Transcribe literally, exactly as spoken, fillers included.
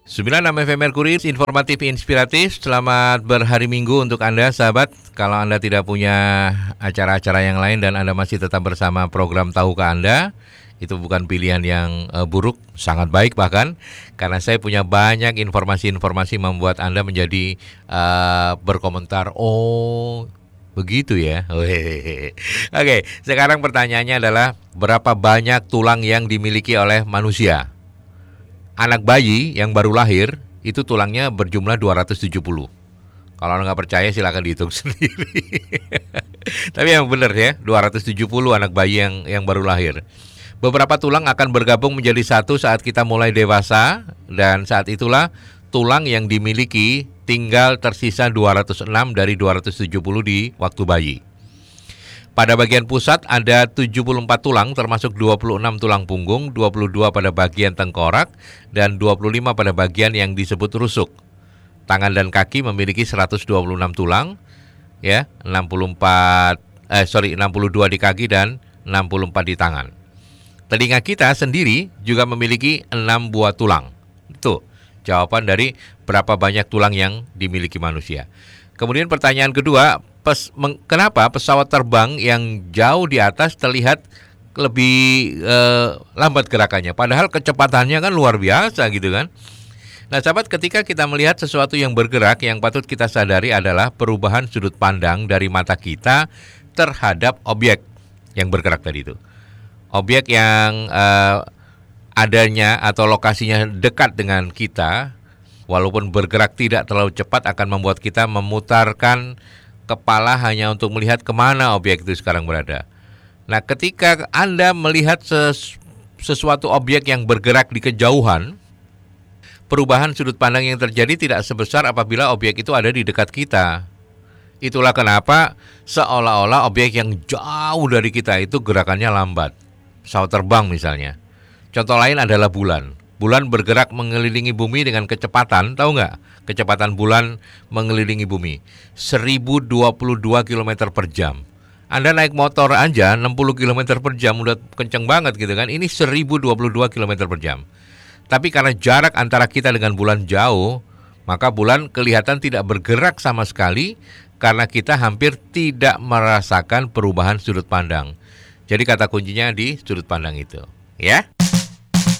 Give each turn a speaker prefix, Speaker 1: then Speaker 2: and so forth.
Speaker 1: sembilan puluh enam F M Mercury, informatif inspiratif. Selamat berhari Minggu untuk Anda, sahabat. Kalau Anda tidak punya acara-acara yang lain dan Anda masih tetap bersama program Tahukah Anda, itu bukan pilihan yang uh, buruk, sangat baik bahkan. Karena saya punya banyak informasi-informasi membuat Anda menjadi uh, berkomentar, oh begitu ya. Oke, sekarang pertanyaannya adalah berapa banyak tulang yang dimiliki oleh manusia? Anak bayi yang baru lahir itu tulangnya berjumlah dua ratus tujuh puluh. Kalau nggak percaya silakan dihitung sendiri. Tapi yang benar ya, dua ratus tujuh puluh anak bayi yang yang baru lahir. Beberapa tulang akan bergabung menjadi satu saat kita mulai dewasa, dan saat itulah tulang yang dimiliki tinggal tersisa dua ratus enam dari dua ratus tujuh puluh di waktu bayi. Pada bagian pusat ada tujuh puluh empat tulang, termasuk dua puluh enam tulang punggung, dua puluh dua pada bagian tengkorak, dan dua puluh lima pada bagian yang disebut rusuk. Tangan dan kaki memiliki seratus dua puluh enam tulang, ya, enam puluh empat eh sorry enam puluh dua di kaki dan enam puluh empat di tangan. Telinga kita sendiri juga memiliki enam buah tulang. Itu jawaban dari berapa banyak tulang yang dimiliki manusia. Kemudian pertanyaan kedua, pes, meng, kenapa pesawat terbang yang jauh di atas terlihat lebih eh, lambat gerakannya? Padahal kecepatannya kan luar biasa gitu kan. Nah sahabat, ketika kita melihat sesuatu yang bergerak, yang patut kita sadari adalah perubahan sudut pandang dari mata kita terhadap objek yang bergerak tadi itu. Objek yang eh, adanya atau lokasinya dekat dengan kita, walaupun bergerak tidak terlalu cepat, akan membuat kita memutarkan kepala hanya untuk melihat kemana objek itu sekarang berada. Nah, ketika Anda melihat ses- sesuatu objek yang bergerak di kejauhan, perubahan sudut pandang yang terjadi tidak sebesar apabila objek itu ada di dekat kita. Itulah kenapa seolah-olah objek yang jauh dari kita itu gerakannya lambat. Pesawat terbang misalnya. Contoh lain adalah bulan. Bulan bergerak mengelilingi bumi dengan kecepatan, tahu nggak? Kecepatan bulan mengelilingi bumi seribu dua puluh dua kilometer per jam. Anda naik motor aja enam puluh kilometer per jam, udah kenceng banget gitu kan. Ini seribu dua puluh dua kilometer per jam. Tapi karena jarak antara kita dengan bulan jauh, maka bulan kelihatan tidak bergerak sama sekali karena kita hampir tidak merasakan perubahan sudut pandang. Jadi kata kuncinya di sudut pandang itu, ya.